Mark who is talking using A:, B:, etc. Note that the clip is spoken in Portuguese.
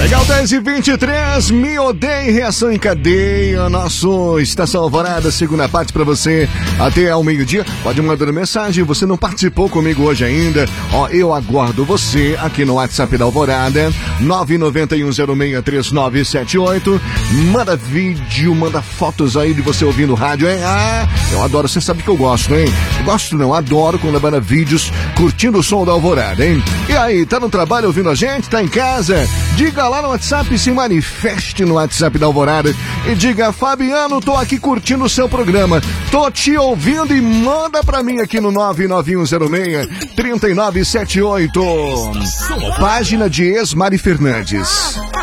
A: Legal, 10h23, Me Odeie, reação em cadeia, nosso Estação Alvorada, segunda parte pra você, até ao meio-dia. Pode mandar mensagem, você não participou comigo hoje ainda, eu aguardo você aqui no WhatsApp da Alvorada, 991063978, manda vídeo, manda fotos aí de você ouvindo rádio, hein? Eu adoro, você sabe que eu gosto, hein? Gosto não, adoro quando manda vídeos curtindo o som da Alvorada, hein? E aí, tá no trabalho ouvindo a gente? Tá em casa? Diga lá no WhatsApp, se manifeste no WhatsApp da Alvorada e diga: Fabiano, tô aqui curtindo o seu programa, tô te ouvindo, e manda pra mim aqui no 99106-3978. Página de ex-Mari Fernandes.